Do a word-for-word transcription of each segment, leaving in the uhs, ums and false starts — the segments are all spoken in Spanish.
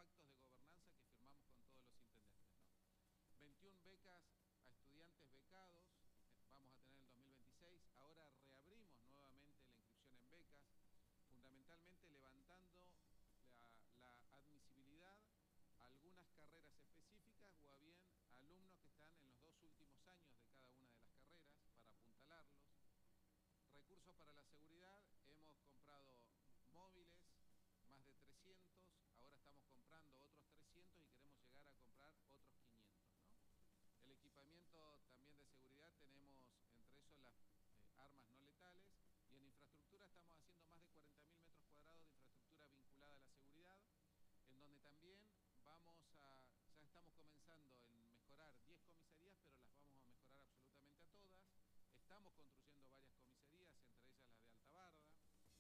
pactos de gobernanza que firmamos con todos los intendentes, ¿no? veintiuna becas a estudiantes becados, vamos a tener en el dos mil veintiséis, ahora reabrimos nuevamente la inscripción en becas, fundamentalmente levantando la, la admisibilidad a algunas carreras específicas o a bien a alumnos que están en los dos últimos años de cada una de las carreras para apuntalarlos. Recursos para la seguridad, hemos comprado móviles, más de trescientos, ahora estamos comprando otros trescientos y queremos llegar a comprar otros quinientos, ¿no? El equipamiento también de seguridad, tenemos entre esos las eh, armas no letales, y en infraestructura estamos haciendo más de cuarenta mil metros cuadrados de infraestructura vinculada a la seguridad, en donde también vamos a, ya estamos comenzando en mejorar diez comisarías, pero las vamos a mejorar absolutamente a todas. Estamos construyendo varias comisarías, entre ellas la de Alta Barda.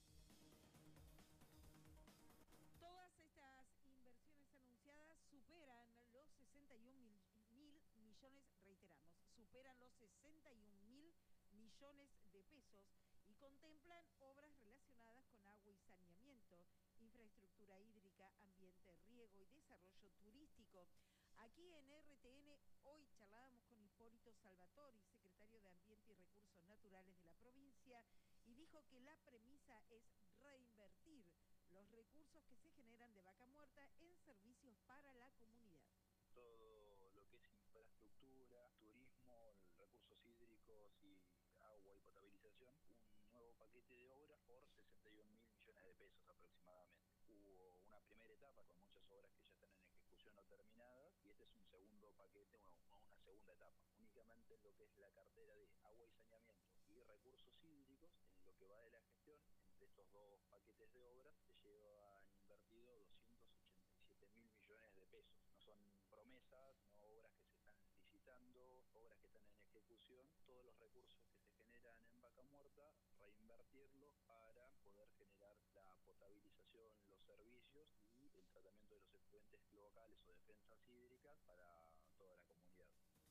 Todas estas inversiones anunciadas superan los sesenta y un mil, mil millones, reiteramos, superan los sesenta y un mil millones de pesos y contemplan obras relacionadas con agua y saneamiento, infraestructura hídrica, ambiente, riego y desarrollo turístico. Aquí en R T N hoy charlábamos con Hipólito Salvatori, secretario de Ambiente y Recursos Naturales de la provincia, y dijo que la premisa es reinvertir los recursos que se generan de vaca muerta en servicios para la comunidad. Todo lo que es infraestructura, turismo, recursos hídricos y agua y potabilización, un nuevo paquete de obras por sesenta y un mil millones de pesos aproximadamente. Hubo una primera etapa con muchas obras que ya están en ejecución o terminadas, y este es un segundo paquete, una, una segunda etapa. Únicamente en lo que es la cartera de agua y saneamiento y recursos hídricos, en lo que va de la gestión, entre estos dos paquetes de obras se llevan invertido doscientos ochenta y siete mil millones de pesos. No son promesas, no obras que se están licitando, obras que están en ejecución, todos los recursos que se generan en vaca muerta, reinvertirlos para poder generar la potabilización, los servicios y el tratamiento de los efluentes locales o defensas hídricas para toda la comunidad.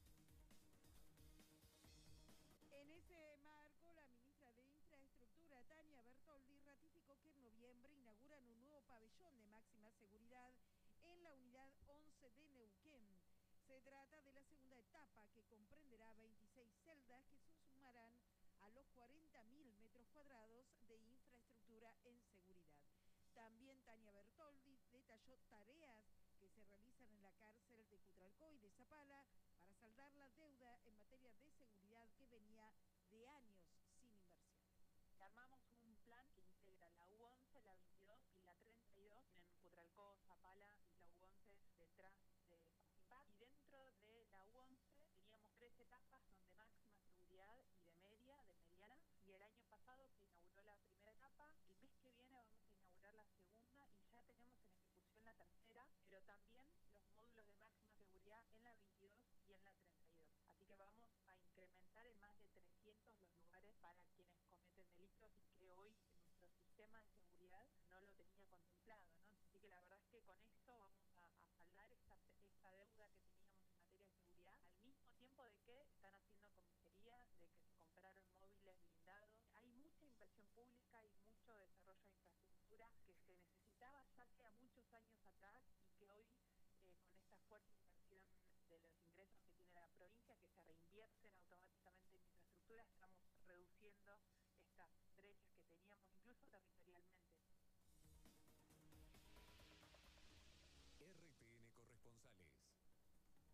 En ese marco, la ministra de Infraestructura, Tania Bertoldi, ratificó que en noviembre inauguran un nuevo pabellón de máxima seguridad en la unidad once de Neuquén. Se trata de la segunda etapa, que comprenderá veintiséis celdas que se sumarán a los cuarenta mil metros cuadrados de infraestructura en seguridad. También Tania Bertoldi detalló tareas que se realizan en la cárcel de Cutralcó y de Zapala para saldar la deuda en materia de seguridad que venía de años sin inversión. Armamos un plan que integra la U once, la veintidós y la treinta y dos en Cutralcó, Zapala y la U once detrás de Paz. Y dentro de la U once teníamos tres etapas, donde máxima seguridad y de media, de mediana. Y el año pasado se inauguró la primera etapa, el mes que viene vamos a inaugurar la segunda y ya tenemos en ejecución la tercera, pero también los módulos de máxima seguridad en la veintidós y en la treinta y dos. Así que vamos a incrementar en más de trescientos los lugares para quienes cometen delitos y que hoy en nuestro sistema de seguridad no lo tenía contemplado, ¿no? Así que la verdad es que con esto vamos a, a saldar esta, esta deuda que teníamos en materia de seguridad, al mismo tiempo de que están haciendo comisarías, de que se compraron móviles blindados. Hay mucha inversión pública y mucho desarrollo de infraestructura que se necesitaba ya hace muchos años atrás y que hoy eh, con esta fuerte inversión de los ingresos que tiene la provincia, que se reinvierten automáticamente en infraestructura, estamos